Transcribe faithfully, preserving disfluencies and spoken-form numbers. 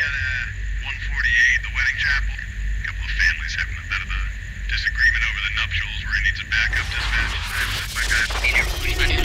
got uh, one forty-eight, the wedding chapel. A couple of families having a bit of a disagreement over the nuptials where he needs a backup dispatch. My guy.